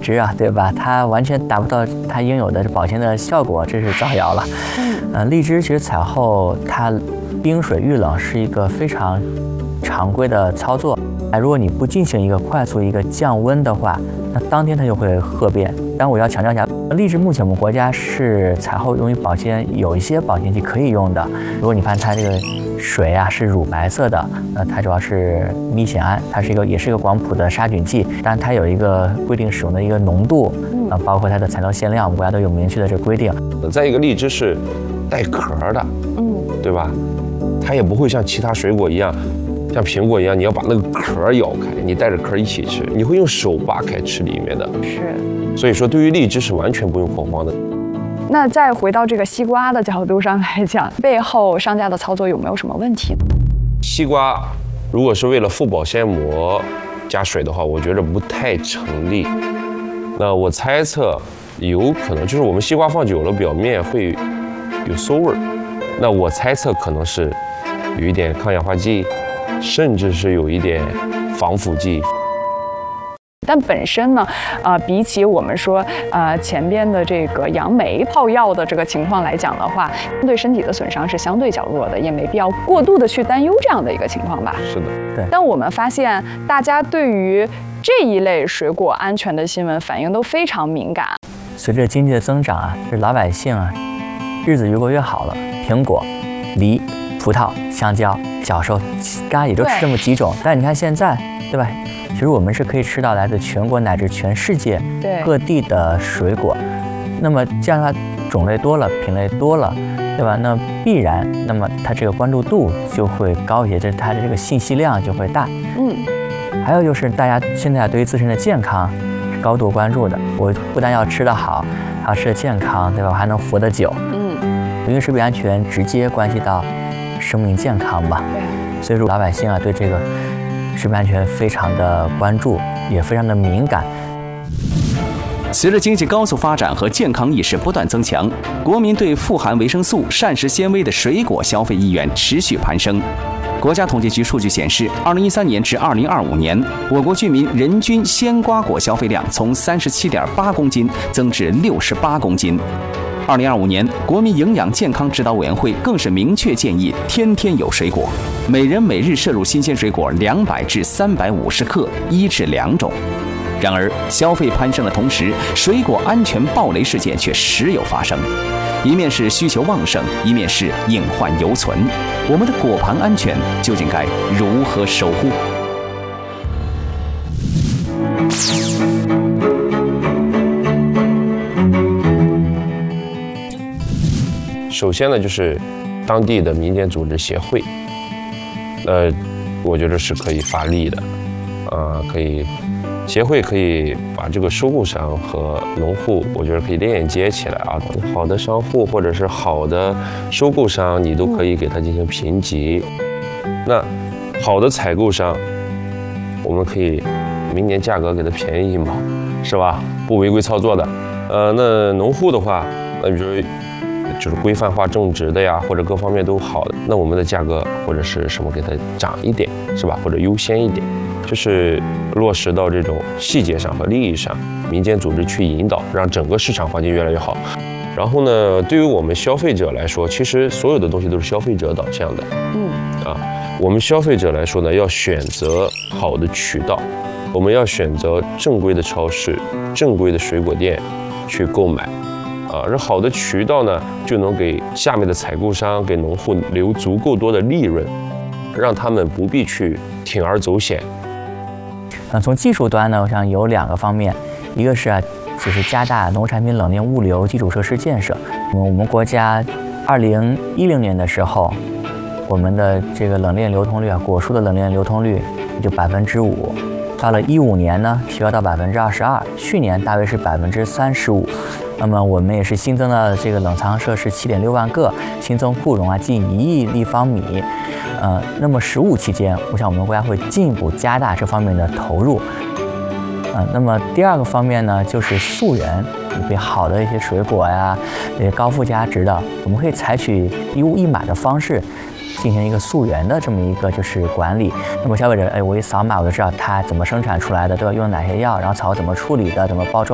枝啊，对吧？它完全达不到它应有的保鲜的效果，这是造谣了。荔枝其实采后它冰水遇冷是一个非常常规的操作。如果你不进行一个快速降温的话，那当天它就会褐变。但我要强调一下，荔枝目前我们国家是采后用于保鲜，有一些保鲜剂可以用的。如果你看它这个水啊是乳白色的，它主要是咪酰胺，它也是一个广谱的杀菌剂，但它有一个规定使用的一个浓度，包括它的材料限量，我们国家都有明确的这个规定。 再一个，荔枝是带壳的，对吧？它也不会像其他水果一样，像苹果一样，你要把那个壳咬开，你带着壳一起吃，你会用手扒开吃里面的。 是。 所以说，对于荔枝是完全不用恐慌的。 那再回到这个西瓜的角度上来讲，背后商家的操作有没有什么问题？ 西瓜如果是为了副保鲜膜加水的话，我觉得不太成立。那我猜测有可能就是我们西瓜放久了，表面会有馊味儿。那我猜测可能是有一点抗氧化剂，甚至是有一点防腐剂。 但本身呢，比起我们说前边的这个杨梅泡药的这个情况来讲的话，对身体的损伤是相对较弱的，也没必要过度的去担忧这样的一个情况吧。 是的， 对。 但我们发现大家对于这一类水果安全的新闻反应都非常敏感。 随着经济的增长啊，这老百姓啊，日子越过越好了。苹果、梨、葡萄、香蕉，小时候刚刚也就吃这么几种，但你看现在，对吧？其实我们是可以吃到来自全国乃至全世界各地的水果，那么这样它种类多了，品类多了，对吧？那必然，那么它这个关注度就会高一些，它的这个信息量就会大。还有就是大家现在对于自身的健康是高度关注的，我不但要吃得好，还要吃得健康，对吧？我还能活得久。因为食品安全直接关系到生命健康吧。所以说老百姓啊对这个食品安全非常的关注，也非常的敏感。 随着经济高速发展和健康意识不断增强，国民对富含维生素、膳食纤维的水果消费意愿持续攀升。国家统计局数据显示，2013年至2025年，我国居民人均鲜瓜果消费量从37.8公斤增至68公斤。2025年，国民营养健康指导委员会更是明确建议天天有水果，每人每日摄入新鲜水果200至350克，1至2种。然而，消费攀升的同时，水果安全暴雷事件却时有发生。一面是需求旺盛，一面是隐患犹存。我们的果盘安全究竟该如何守护？ 首先呢，就是当地的民间组织协会，我觉得是可以发力的，协会可以把这个收购商和农户，我觉得可以链接起来啊。好的商户或者是好的收购商，你都可以给他进行评级。那好的采购商，我们可以明年价格给他便宜1毛，是吧？不违规操作的。那农户的话，那比如说就是规范化种植的呀，或者各方面都好的，那我们的价格或者是什么给它涨一点，是吧？或者优先一点，就是落实到这种细节上和利益上，民间组织去引导，让整个市场环境越来越好。然后呢，对于我们消费者来说，其实所有的东西都是消费者导向的。我们消费者来说呢，要选择好的渠道，我们要选择正规的超市、正规的水果店去购买。而好的渠道呢，就能给下面的采购商、给农户留足够多的利润，让他们不必去铤而走险。 从技术端呢，我想有2个方面，一个是就是加大农产品冷链物流基础设施建设。我们国家2010年的时候，我们的这个冷链流通率果蔬的冷链流通率也就5%，到了15年呢，提高到22%，去年大约是35%。那么我们也是新增了这个冷藏设施7.6万个，新增库容近1亿立方米。那么15期间，我想我们国家会进一步加大这方面的投入。那么第2个方面呢，就是溯源，比如好的一些水果呀，高附加值的，我们可以采取一物一码的方式，进行一个溯源的这么一个就是管理。那么消费者，我一扫码我就知道它怎么生产出来的，对吧？用哪些药，然后草怎么处理的，怎么包装。